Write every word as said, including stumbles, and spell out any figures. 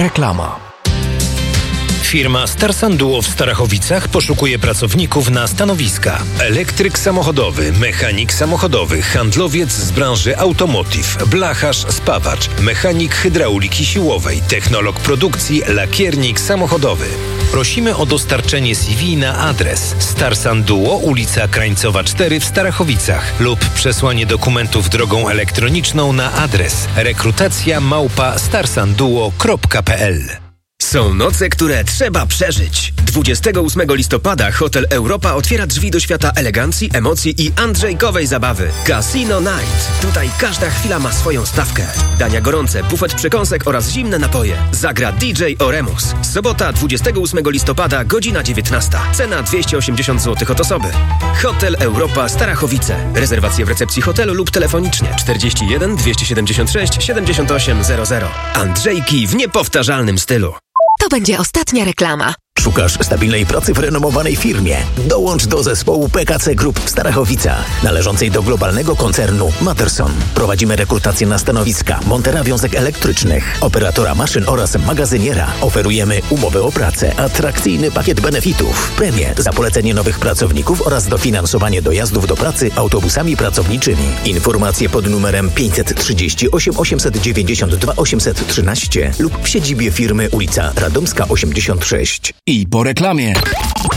Reklama. Firma Starsan Duo w Starachowicach poszukuje pracowników na stanowiska: elektryk samochodowy, mechanik samochodowy, handlowiec z branży automotive, blacharz, spawacz, mechanik hydrauliki siłowej, technolog produkcji, lakiernik samochodowy. Prosimy o dostarczenie C V na adres Starsan Duo, ulica Krańcowa cztery w Starachowicach lub przesłanie dokumentów drogą elektroniczną na adres rekrutacja małpa starsanduo kropka p l. Są noce, które trzeba przeżyć. dwudziestego ósmego listopada Hotel Europa otwiera drzwi do świata elegancji, emocji i andrzejkowej zabawy. Casino Night. Tutaj każda chwila ma swoją stawkę. Dania gorące, bufet przekąsek oraz zimne napoje. Zagra D J Oremus. Sobota dwudziestego ósmego listopada, godzina dziewiętnasta. Cena dwieście osiemdziesiąt złotych od osoby. Hotel Europa Starachowice. Rezerwacje w recepcji hotelu lub telefonicznie czterdzieści jeden dwieście siedemdziesiąt sześć siedemdziesiąt osiem zero zero. Andrzejki w niepowtarzalnym stylu. To będzie ostatnia reklama. Szukasz stabilnej pracy w renomowanej firmie? Dołącz do zespołu P K C Group w Starachowicach, należącej do globalnego koncernu Matterson. Prowadzimy rekrutację na stanowiska montera wiązek elektrycznych, operatora maszyn oraz magazyniera. Oferujemy umowę o pracę, atrakcyjny pakiet benefitów, premie za polecenie nowych pracowników oraz dofinansowanie dojazdów do pracy autobusami pracowniczymi. Informacje pod numerem pięćset trzydzieści osiem osiemset dziewięćdziesiąt dwa osiemset trzynaście lub w siedzibie firmy ulica Radomska osiemdziesiąt sześć. I po reklamie.